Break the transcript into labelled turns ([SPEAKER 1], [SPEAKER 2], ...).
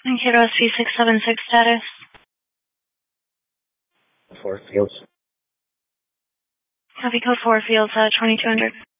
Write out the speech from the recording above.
[SPEAKER 1] Kiddos P676 status.
[SPEAKER 2] 4 fields.
[SPEAKER 1] Copy code 4 fields, 2200.